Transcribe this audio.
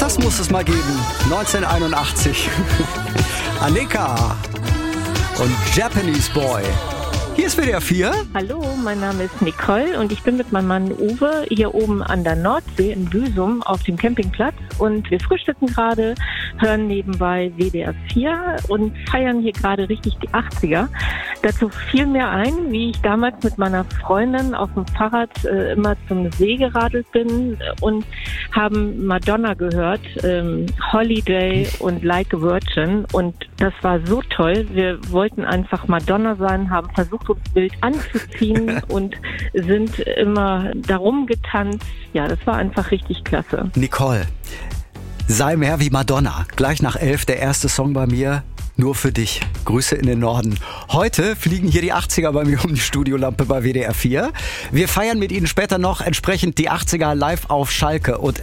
Das muss es mal geben. 1981. Annika und Japanese Boy. Hier ist WDR 4. Hallo, mein Name ist Nicole und ich bin mit meinem Mann Uwe hier oben an der Nordsee in Büsum auf dem Campingplatz und wir frühstücken gerade, hören nebenbei WDR 4 und feiern hier gerade richtig die 80er. Dazu fiel mir ein, wie ich damals mit meiner Freundin auf dem Fahrrad immer zum See geradelt bin und haben Madonna gehört, Holiday und Like a Virgin, und das war so toll. Wir wollten einfach Madonna sein, haben versucht, uns Bild anzuziehen und sind immer darum getanzt. Ja, das war einfach richtig klasse. Nicole, sei mehr wie Madonna. Gleich nach 11 der erste Song bei mir. Nur für dich. Grüße in den Norden. Heute fliegen hier die 80er bei mir um die Studiolampe bei WDR 4. Wir feiern mit Ihnen später noch entsprechend die 80er live auf Schalke. Und